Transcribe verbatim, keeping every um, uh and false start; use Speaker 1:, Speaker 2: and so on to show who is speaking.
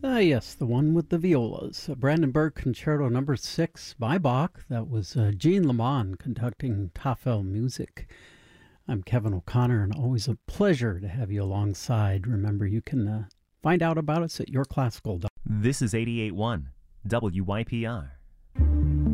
Speaker 1: Ah, yes, the one with the violas. Uh, Brandenburg Concerto Number Six by Bach. That was uh, Jean Lamont conducting Tafel music. I'm Kevin O'Connor, and always a pleasure to have you alongside. Remember, you can uh, find out about us at your classical dot com.
Speaker 2: This is eighty-eight point one W Y P R.